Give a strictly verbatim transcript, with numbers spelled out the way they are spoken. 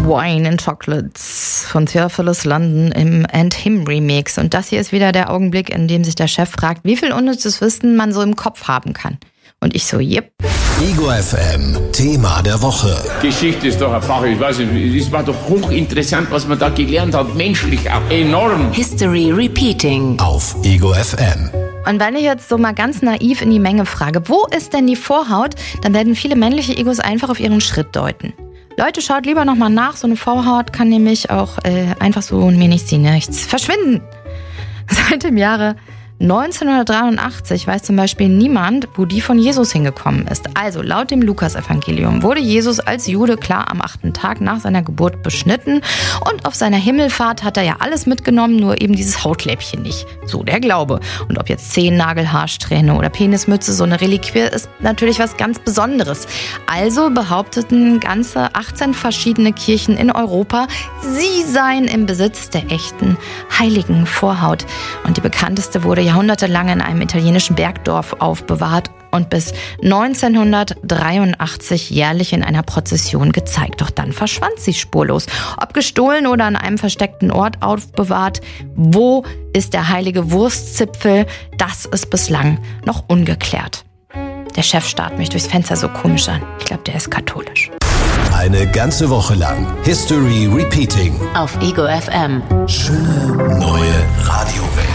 Wine and Chocolates von Theophilus London im And Him Remix. Und das hier ist wieder der Augenblick, in dem sich der Chef fragt, wie viel unnützes Wissen man so im Kopf haben kann. Und ich so, yep. Ego F M, Thema der Woche. Geschichte ist doch eine Sache, ich weiß nicht, es war doch hochinteressant, was man da gelernt hat, menschlich auch enorm. History Repeating Auf Ego F M. Und wenn ich jetzt so mal ganz naiv in die Menge frage, wo ist denn die Vorhaut, dann werden viele männliche Egos einfach auf ihren Schritt deuten. Leute, schaut lieber nochmal nach, so eine Vorhaut kann nämlich auch äh, einfach so ein wenig sie nichts verschwinden. Seit dem Jahre neunzehnhundertdreiundachtzig weiß zum Beispiel niemand, wo die von Jesus hingekommen ist. Also laut dem Lukas-Evangelium wurde Jesus als Jude klar am achten Tag nach seiner Geburt beschnitten und auf seiner Himmelfahrt hat er ja alles mitgenommen, nur eben dieses Hautläppchen nicht. So der Glaube. Und ob jetzt Zehennagel, Haarsträhne oder Penismütze so eine Reliquie ist, natürlich was ganz Besonderes. Also behaupteten ganze achtzehn verschiedene Kirchen in Europa, sie seien im Besitz der echten heiligen Vorhaut. Und die bekannteste wurde jahrhundertelang in einem italienischen Bergdorf aufbewahrt und bis neunzehnhundertdreiundachtzig jährlich in einer Prozession gezeigt. Doch dann verschwand sie spurlos. Ob gestohlen oder an einem versteckten Ort aufbewahrt, wo ist der heilige Wurstzipfel? Das ist bislang noch ungeklärt. Der Chef starrt mich durchs Fenster so komisch an. Ich glaube, der ist katholisch. Eine ganze Woche lang History Repeating auf Ego F M. Schöne neue Radiowelt.